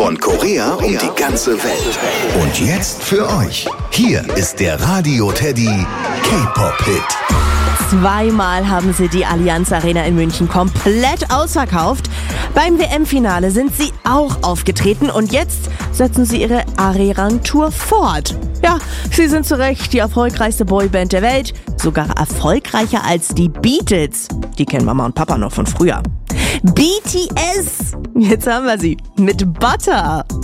Von Korea und die ganze Welt. Und jetzt für euch. Hier ist der Radio Teddy K-Pop-Hit. Zweimal haben sie die Allianz Arena in München komplett ausverkauft. Beim WM-Finale sind sie auch aufgetreten und jetzt setzen sie ihre Areran-Tour fort. Ja, sie sind zu Recht die erfolgreichste Boyband der Welt, sogar erfolgreicher als die Beatles. Die kennen Mama und Papa noch von früher. BTS, jetzt haben wir sie mit Butter.